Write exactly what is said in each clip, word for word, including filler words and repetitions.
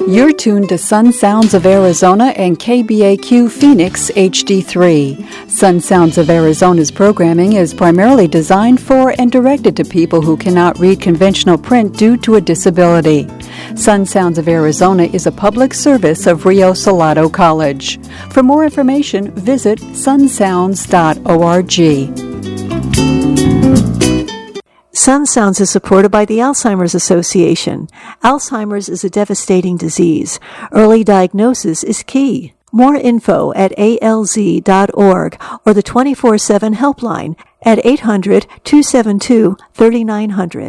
You're tuned to Sun Sounds of Arizona and K B A Q Phoenix H D three. Sun Sounds of Arizona's programming is primarily designed for and directed to people who cannot read conventional print due to a disability. Sun Sounds of Arizona is a public service of Rio Salado College. For more information, visit sun sounds dot org. Sun Sounds is supported by the Alzheimer's Association. Alzheimer's is a devastating disease. Early diagnosis is key. More info at A L Z dot org or the twenty-four seven helpline at eight hundred, two seven two, three nine zero zero.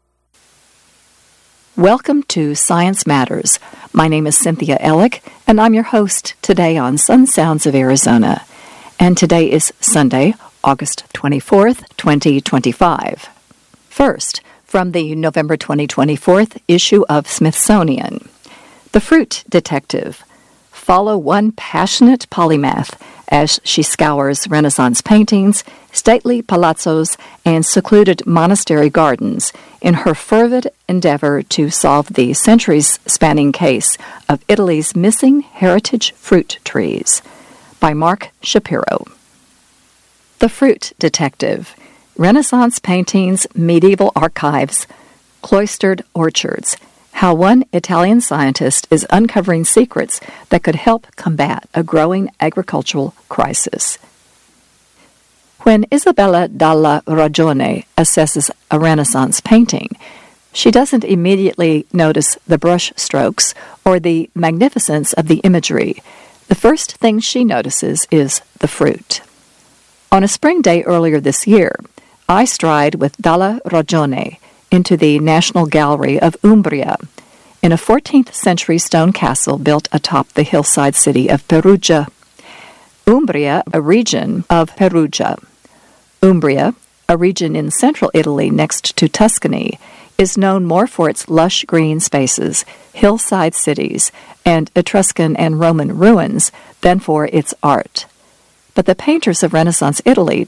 Welcome to Science Matters. My name is Cynthia Ellick, and I'm your host today on Sun Sounds of Arizona. And today is Sunday, August twenty-fourth, twenty twenty-five. First, from the November twenty twenty-four issue of Smithsonian, The Fruit Detective. Follow one passionate polymath as she scours Renaissance paintings, stately palazzos, and secluded monastery gardens in her fervid endeavor to solve the centuries-spanning case of Italy's missing heritage fruit trees. By Mark Shapiro. The Fruit Detective. Renaissance paintings, medieval archives, cloistered orchards. How one Italian scientist is uncovering secrets that could help combat a growing agricultural crisis. When Isabella Dalla Ragione assesses a Renaissance painting, she doesn't immediately notice the brush strokes or the magnificence of the imagery. The first thing she notices is the fruit. On a spring day earlier this year, I stride with Dalla Ragione into the National Gallery of Umbria, in a fourteenth century stone castle built atop the hillside city of Perugia. Umbria, a region of Perugia. Umbria, a region in central Italy next to Tuscany, is known more for its lush green spaces, hillside cities, and Etruscan and Roman ruins than for its art. But the painters of Renaissance Italy